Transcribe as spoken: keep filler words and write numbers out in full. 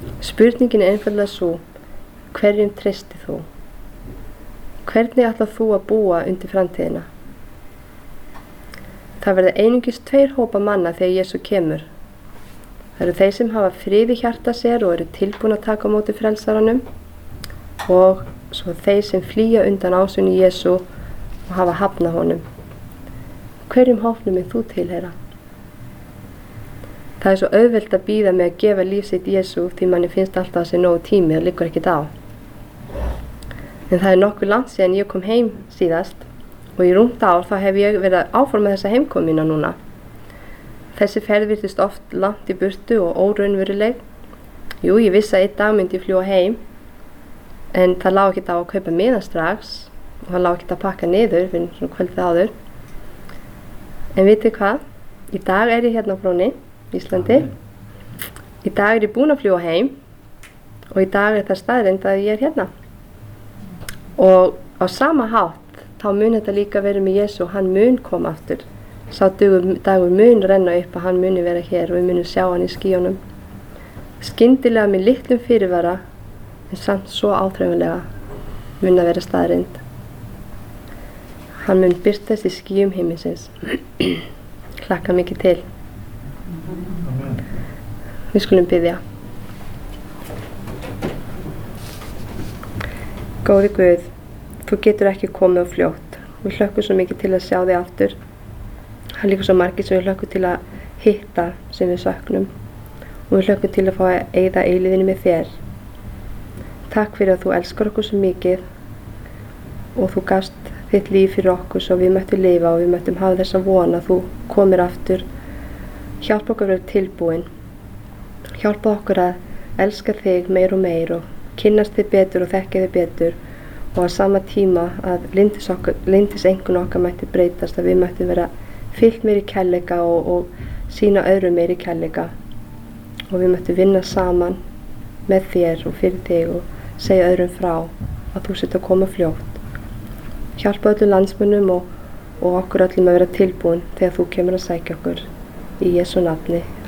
Spurningin er einfaldlega svo: hverjum treystir þú? Hvernig ætlar þú að búa undir framtíðina? Það verða einungis tveir hópar manna þegar Jesú kemur. Það eru þeir sem hafa frið í hjarta sér og eru tilbúin að taka á móti frelsaranum, og svo þeir sem flýja undan ásýn Jesú og hafa hafnað honum. Hverjum hópnum er þú tilheyra? Það er svo auðvelt að bíða með að gefa líf sitt Jesú því manni finnst alltaf að sé nógu tími, það liggur ekkert á. En það er nokkuð langt síðan ég kom heim síðast, og í rúmt ár þá hef ég verið að áforma þessa heimkomu mína núna. Þessi ferð virtist oft langt í burtu og óraunveruleg. Jú, ég vissi að einn dag myndi ég fljúga heim, en það lá ekkert á að kaupa miða strax, og það lá ekkert að pakka niður fyrir svona kvöldið áður. En vitið hvað? Í dag er ég hérna á Brúnni, Íslandi. Í dag er ég búin að fljúga heim, og í dag er það staðreynd að ég er hérna. Og á sama hátt, þá mun þetta líka verið með Jesú, hann mun koma aftur. Sá dagur, dagur mun renna upp að hann muni vera hér og við munum sjá hann í skýjunum. Skyndilega með litlum fyrirvara, en samt svo áþreifanlega mun að vera staðreynd. Hann mun birtast í skýjum himinsins. Hlakka mikið til. Við skulum biðja. Góði Guð, þú getur ekki komið á fljótt. Við hlökkum svo mikið til að sjá þig aftur. Það er líka svo margir sem við hlökkum til að hitta sem við söknum. Og við hlökkum til að fá að eyða eilíðinni með þér. Takk fyrir að þú elskar okkur svo mikið og þú gafst þitt líf fyrir okkur svo við möttum lifa og við möttum hafa þessa von að þú komir aftur. Hjálpa okkur að vera tilbúin. Hjálpa okkur að elska þig meir og meir og kynnast þig betur og þekkja þig betur, og á sama tíma að lindis, okkur, lindis einhvern okkar mætti breytast, að við mættum vera fyllt meiri kærleika og, og sína öðrum meiri kærleika, og við mættum vinna saman með þér og fyrir þig og segja öðrum frá að þú sért að koma fljótt. Hjálpa öllum landsmönnum og, og okkur öllum að vera tilbúin þegar þú kemur að sækja okkur. Í Jesú nafni.